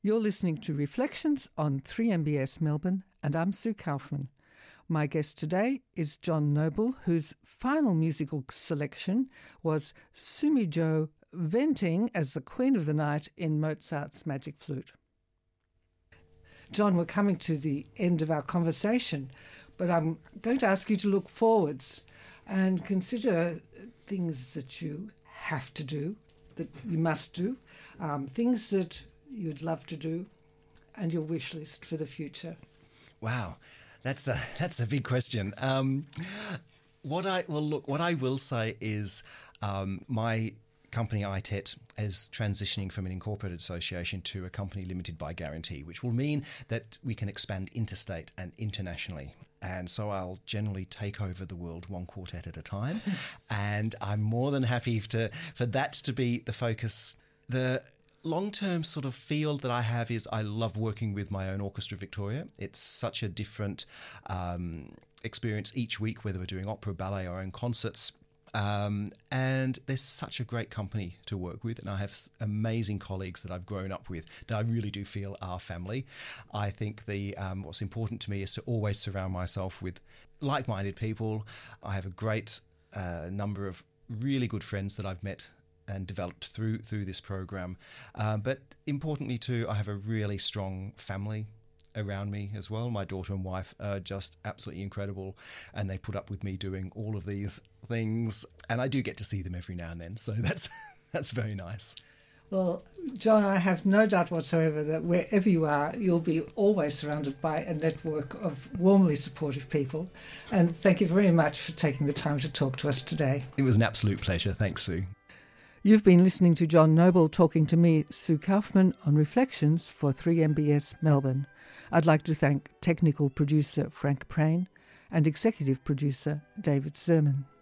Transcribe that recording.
You're listening to Reflections on 3MBS Melbourne, and I'm Sue Kaufman. My guest today is John Noble, whose final musical selection was Sumi Jo venting as the Queen of the Night in Mozart's Magic Flute. John, we're coming to the end of our conversation, but I'm going to ask you to look forwards and consider things that you have to do, that you must do, things that you'd love to do, and your wish list for the future. Wow, that's a big question. What I will say is my company ITET is transitioning from an incorporated association to a company limited by guarantee, which will mean that we can expand interstate and internationally. And so I'll generally take over the world one quartet at a time. And I'm more than happy for that to be the focus. The long-term sort of feel that I have is I love working with my own Orchestra Victoria. It's such a different experience each week, whether we're doing opera, ballet, our own concerts. And there's such a great company to work with, and I have amazing colleagues that I've grown up with that I really do feel are family. I think what's important to me is to always surround myself with like-minded people. I have a great number of really good friends that I've met and developed through this program. But importantly too, I have a really strong family around me as well. My daughter and wife are just absolutely incredible, and they put up with me doing all of these things, and I do get to see them every now and then, so that's very nice. Well, John, I have no doubt whatsoever that wherever you are, you'll be always surrounded by a network of warmly supportive people, and thank you very much for taking the time to talk to us today. It was an absolute pleasure. Thanks, Sue. You've been listening to John Noble talking to me, Sue Kaufman, on Reflections for 3MBS Melbourne. I'd like to thank technical producer Frank Prain and executive producer David Zerman.